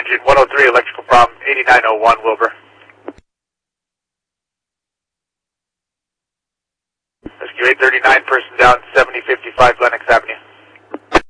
engine 103, electrical problem, 8901 Wilbur. Rescue 839, person down, 7055 Lenox Avenue.